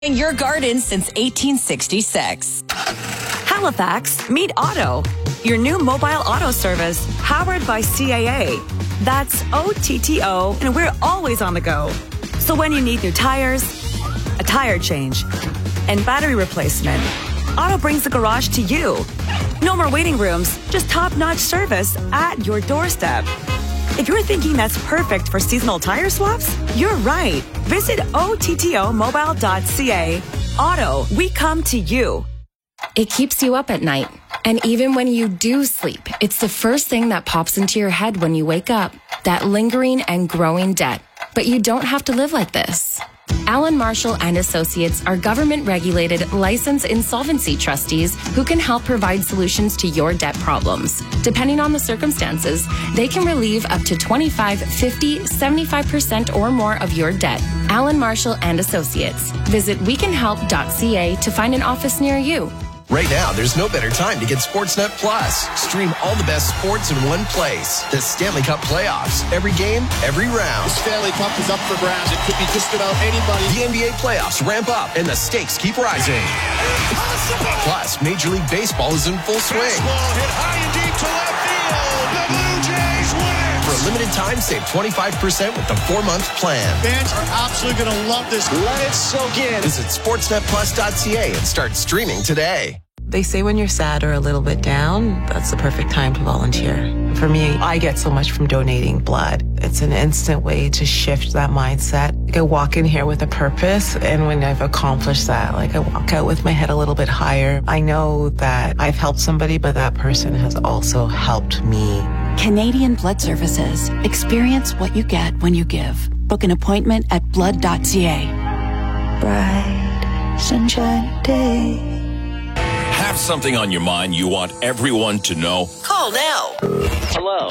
In your garden since 1866. Halifax, meet Auto, your new mobile auto service powered by CAA. That's OTTO, and we're always on the go. So when you need new tires, a tire change, and battery replacement, Auto brings the garage to you. No more waiting rooms, just top-notch service at your doorstep. If you're thinking that's perfect for seasonal tire swaps, you're right. Visit OTTOmobile.ca. Auto, we come to you. It keeps you up at night. And even when you do sleep, it's the first thing that pops into your head when you wake up. That lingering and growing debt. But you don't have to live like this. Allen Marshall and Associates are government-regulated, licensed insolvency trustees who can help provide solutions to your debt problems. Depending on the circumstances, they can relieve up to 25, 50, 75% or more of your debt. Allen Marshall and Associates. Visit wecanhelp.ca to find an office near you. Right now, there's no better time to get Sportsnet Plus. Stream all the best sports in one place. The Stanley Cup playoffs. Every game, every round. The Stanley Cup is up for grabs. It could be just about anybody. The NBA playoffs ramp up and the stakes keep rising. Impossible. Plus, Major League Baseball is in full swing. Baseball hit high and deep to left field. The Blue Jays win. For a limited time, save 25% with the 4-month plan. Fans are absolutely going to love this. Let it soak in. Visit sportsnetplus.ca and start streaming today. They say when you're sad or a little bit down, that's the perfect time to volunteer. For me, I get so much from donating blood. It's an instant way to shift that mindset. I walk in here with a purpose, and when I've accomplished that, I walk out with my head a little bit higher. I know that I've helped somebody, but that person has also helped me. Canadian Blood Services. Experience what you get when you give. Book an appointment at blood.ca. Bright sunshine day. Have something on your mind you want everyone to know? Call now. Hello.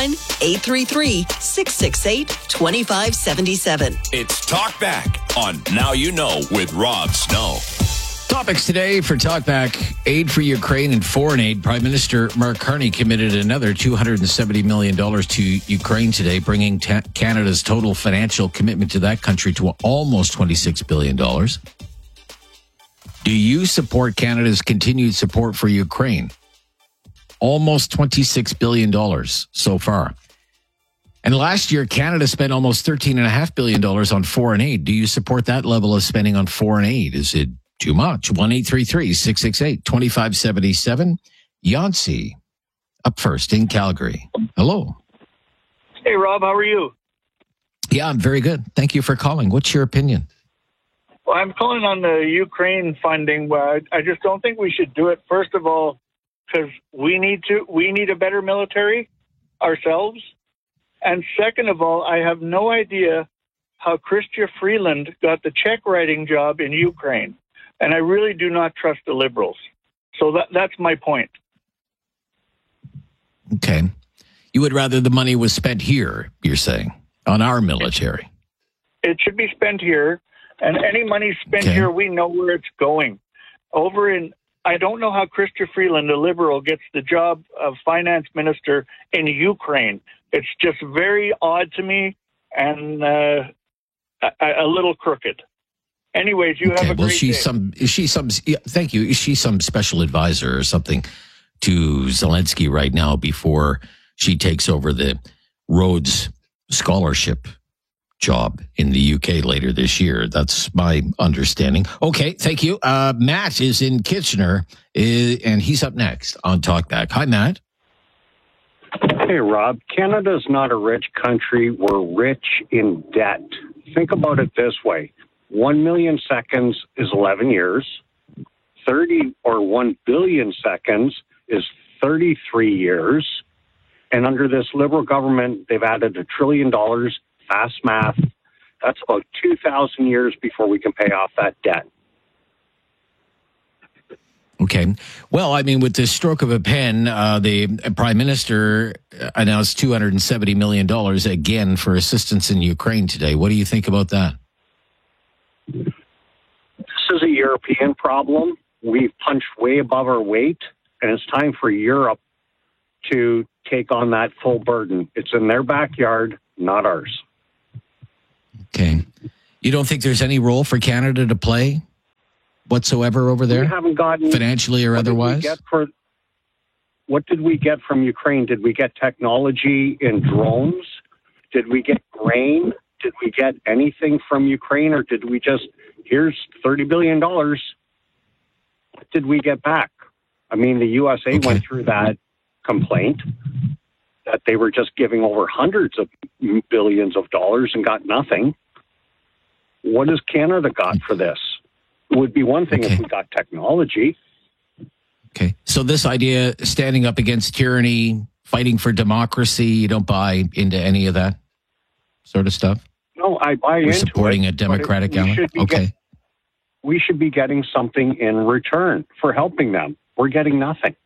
1-833-668-2577. It's Talk Back on Now You Know with Rob Snow. Topics today for Talkback: aid for Ukraine and foreign aid. Prime Minister Mark Carney committed another $270 million to Ukraine today, bringing Canada's total financial commitment to that country to almost $26 billion. Do you support Canada's continued support for Ukraine? Almost $26 billion so far. And last year, Canada spent almost $13.5 billion on foreign aid. Do you support that level of spending on foreign aid? Is it too much? 1-833-668-2577. Yancey, up first in Calgary. Hello. Hey, Rob, how are you? Yeah, I'm very good. Thank you for calling. What's your opinion? Well, I'm calling on the Ukraine funding. I just don't think we should do it, first of all, because we need a better military ourselves. And second of all, I have no idea how Chrystia Freeland got the check writing job in Ukraine. And I really do not trust the Liberals. So that's my point. Okay. You would rather the money was spent here, you're saying, on our military? It should be spent here. And any money spent here, we know where it's going. I don't know how Chrystia Freeland, a Liberal, gets the job of finance minister in Ukraine. It's just very odd to me and a little crooked. Anyways, you have a great day. Thank you. Is she some special advisor or something to Zelensky right now before she takes over the Rhodes Scholarship job in the UK later this year? That's my understanding. Okay, thank you. Matt is in Kitchener, and he's up next on Talkback. Hi, Matt. Hey, Rob. Canada's not a rich country. We're rich in debt. Think about it this way. 1 million seconds is 11 years. 1 billion seconds is 33 years. And under this Liberal government, they've added $1 trillion. Fast math, that's about 2,000 years before we can pay off that debt. Okay. Well, I mean, with the stroke of a pen, the Prime Minister announced $270 million again for assistance in Ukraine today. What do you think about that? This is a European problem. We've punched way above our weight, and it's time for Europe to take on that full burden. It's in their backyard, not ours. Okay. You don't think there's any role for Canada to play whatsoever over there? We haven't gotten financially or otherwise. What did we get from Ukraine? Did we get technology in drones? Did we get grain? Did we get anything from Ukraine, or did we just, here's $30 billion? What did we get back? I mean, the USA went through that complaint that they were just giving over hundreds of billions of dollars and got nothing. What has Canada got for this? It would be one thing if we got technology. Okay. So this idea, standing up against tyranny, fighting for democracy, you don't buy into any of that sort of stuff? No, I buy into it. Supporting a democratic element? Okay. We should be getting something in return for helping them. We're getting nothing.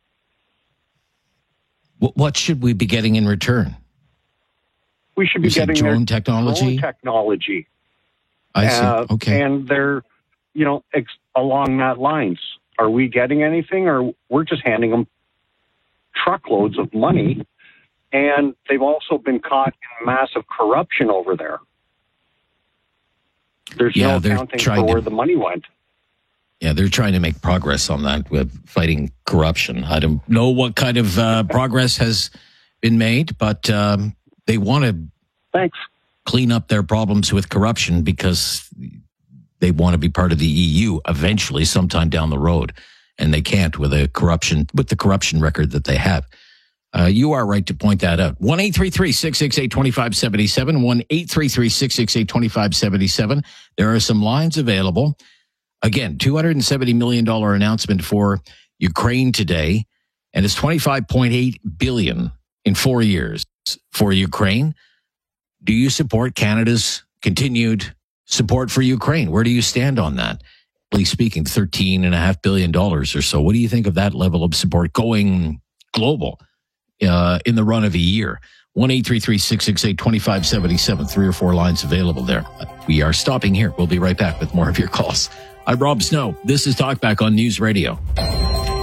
What should we be getting in return? We should be getting drone technology. Drone technology. I see. Okay. And they're, along that lines. Are we getting anything, or we're just handing them truckloads of money? And they've also been caught in massive corruption over there. There's no accounting for where the money went. Yeah, they're trying to make progress on that with fighting corruption. I don't know what kind of progress has been made, but they want to clean up their problems with corruption because they want to be part of the EU eventually, sometime down the road, and they can't with the corruption record that they have. You are right to point that out. 1-833-668-2577, 1-833-668-2577. There are some lines available. Again, $270 million announcement for Ukraine today, and it's $25.8 billion in 4 years for Ukraine. Do you support Canada's continued support for Ukraine? Where do you stand on that? Speaking, $13.5 billion or so. What do you think of that level of support going global in the run of a year? 1-833-668-2577. 3 or 4 lines available there. We are stopping here. We'll be right back with more of your calls. I'm Rob Snow. This is Talkback on News Radio.